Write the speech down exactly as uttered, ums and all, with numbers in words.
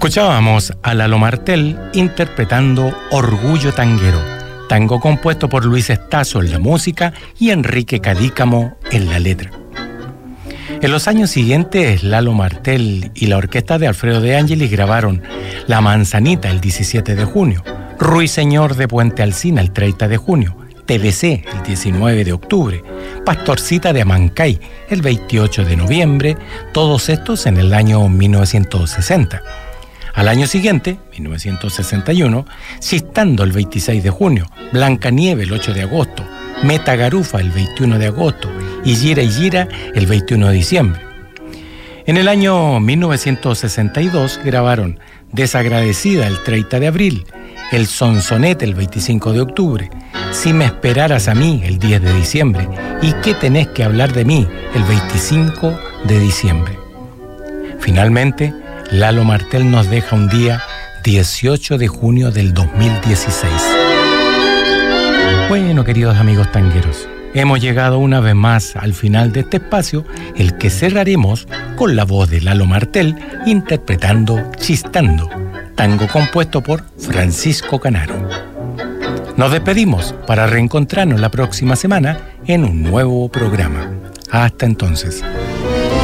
Escuchábamos a Lalo Martel interpretando Orgullo Tanguero, tango compuesto por Luis Estazo en la música y Enrique Cadícamo en la letra. En los años siguientes, Lalo Martel y la orquesta de Alfredo de Angelis grabaron La Manzanita el diecisiete de junio, Ruiseñor de Puente Alsina el treinta de junio, T V C el diecinueve de octubre, Pastorcita de Amancay el veintiocho de noviembre, todos estos en el año mil novecientos sesenta. Al año siguiente, mil novecientos sesenta y uno, Chistando el veintiséis de junio, Blancanieve el ocho de agosto, Meta Garufa el veintiuno de agosto y Gira y Gira el veintiuno de diciembre. En el año mil novecientos sesenta y dos grabaron Desagradecida el treinta de abril, El Sonsonete el veinticinco de octubre, Si me esperaras a mí el diez de diciembre y ¿Qué tenés que hablar de mí? El veinticinco de diciembre. Finalmente, Lalo Martel nos deja un día dieciocho de junio del dos mil dieciséis. Bueno, queridos amigos tangueros, hemos llegado una vez más al final de este espacio, el que cerraremos con la voz de Lalo Martel interpretando Chistando, tango compuesto por Francisco Canaro. Nos despedimos para reencontrarnos la próxima semana en un nuevo programa. Hasta entonces.